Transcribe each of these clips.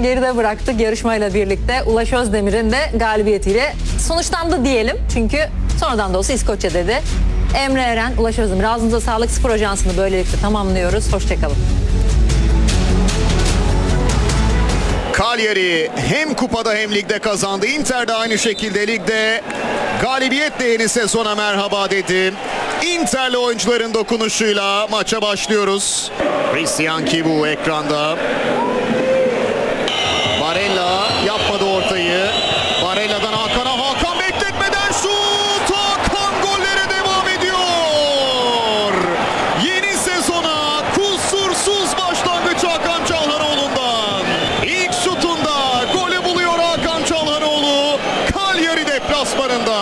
geride bıraktık yarışmayla birlikte. Ulaş Özdemir'in de galibiyetiyle sonuçlandı diyelim. Çünkü sonradan da olsa İskoçya dedi. Emre Eren, Ulaş Özdemir. Ağzınıza sağlık. Spor Ajansı'nı böylelikle tamamlıyoruz. Hoşçakalın. Cagliari hem kupada hem ligde kazandı. Inter de aynı şekilde ligde galibiyetle yeni sezona merhaba dedi. Inter'li oyuncuların dokunuşuyla maça başlıyoruz. Christian Kibu ekranda. Barella yapmadı ortayı. Barella'dan Hakan'a. Hakan bekletmeden şut. Hakan gollere devam ediyor. Yeni sezona kusursuz başlangıç Hakan Çalhanoğlu'ndan. İlk şutunda golü buluyor Hakan Çalhanoğlu. Cagliari deplasmanında.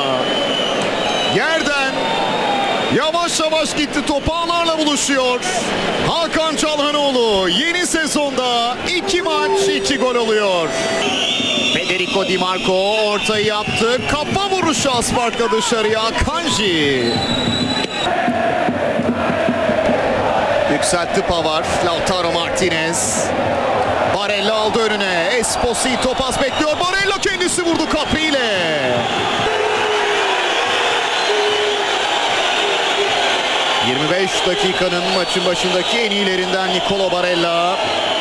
Yerden yavaş yavaş gitti, top ağlarla buluşuyor. Hakan Çalhanoğlu yeni sezonda 2 maç 2 gol oluyor. Federico Di Marco ortayı yaptı. Kafa vuruşu az farkla dışarıya. Kanji. Yükseltti Pavar. Lautaro Martinez. Barella aldı önüne. Esposito pas bekliyor. Barella kendisi vurdu Capri ile. ...25 dakikanın maçın başındaki en iyilerinden Nicolo Barella.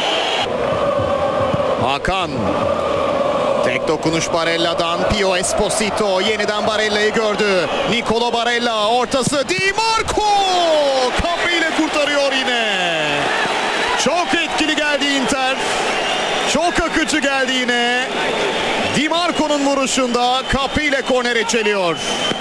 Hakan. Tek dokunuş Barella'dan. Pio Esposito yeniden Barella'yı gördü. Nicolo Barella ortası. Di Marco! Capri ile kurtarıyor yine. Çok etkili geldi Inter. Çok akıcı geldi yine. Di Marco'nun vuruşunda Capri ile kornere çeliyor.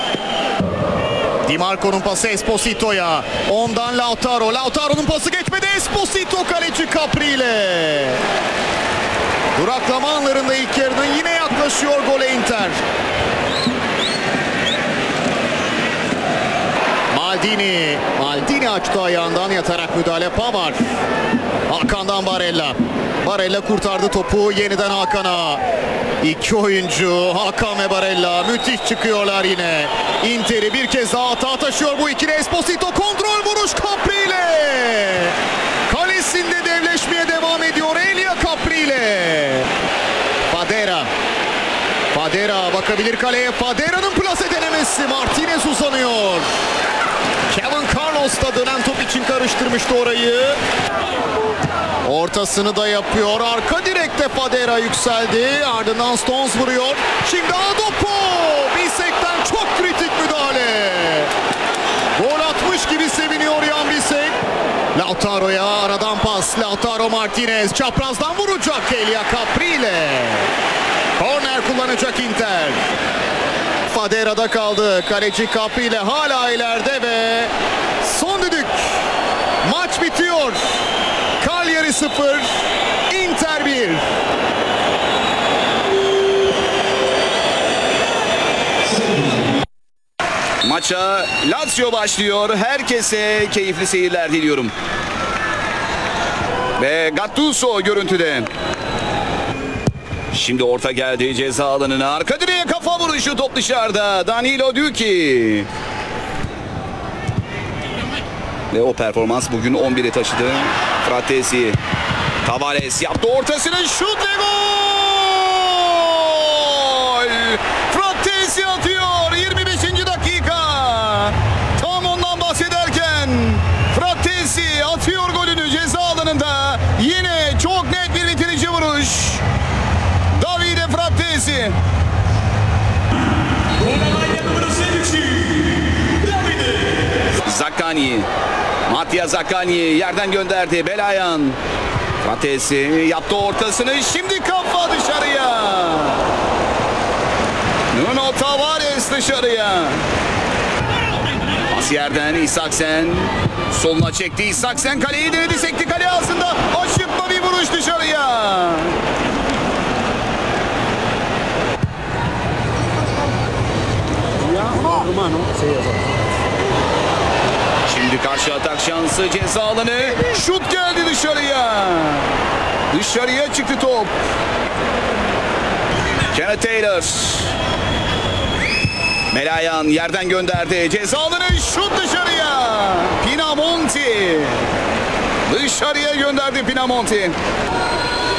Di Marco'nun pası Esposito'ya. Ondan Lautaro. Lautaro'nun pası geçmedi. Esposito kaleci Capri ile. Duraklama anlarında ilk yarının yine yaklaşıyor gole Inter. Maldini açtı ayağından, yatarak müdahale Pavar. Hakan'dan Barella. Barella kurtardı topu yeniden Hakan'a. İki oyuncu Hakan ve Barella müthiş çıkıyorlar yine. Inter'i bir kez daha hata taşıyor bu ikili. Esposito kontrol vuruş Capri ile. Kalesinde devleşmeye devam ediyor Elia Capri ile. Fadera bakabilir kaleye. Fadera'nın plase denemesi. Martinez uzanıyor. Kevin Carlos da dönen top için karıştırmıştı orayı. Ortasını da yapıyor. Arka direkte Fadera yükseldi. Ardından Stones vuruyor. Şimdi Adopo. Bisek'ten çok kritik müdahale. Gol atmış gibi seviniyor Yan Bisek. Lautaro'ya aradan pas. Lautaro Martinez çaprazdan vuracak Elia Capri ile. Korner kullanacak Inter. Fadera'da kaldı. Kaleci Capri ile hala ileride ve son düdük. Maç bitiyor. Cagliari 0, Inter 1. Maça Lazio başlıyor. Herkese keyifli seyirler diliyorum. Ve Gattuso görüntüde. Şimdi orta geldi ceza alanına. Arka direğe kafa vuruşu, top dışarıda. Danilo Duki. Ve o performans bugün 11'e taşıdı. Fratesi. Tavares yaptı ortasını. Şut ve gol! Fratesi atıyor. 25. dakika. Tam ondan bahsederken Fratesi atıyor golünü ceza alanında. Yine çok net bir bitirici vuruş. Davide Fratesi. Zaccagni. Mattia Zaccagni yerden gönderdi. Belayan. Fratesi yaptı ortasını. Şimdi kafa dışarıya. Nuno Tavares dışarıya. Pas yerden İshaksen. Soluna çekti İshaksen. Kaleyi denedi. Sekti kale ağzında. Aşıkma bir vuruş dışarıya. Şimdi karşı atak şansı, ceza alanı. Şut geldi dışarıya. Dışarıya çıktı top. Kenneth Taylor. Melayan yerden gönderdi. Ceza alanı, şut dışarıya. Pinamonti. Dışarıya gönderdi Pinamonti.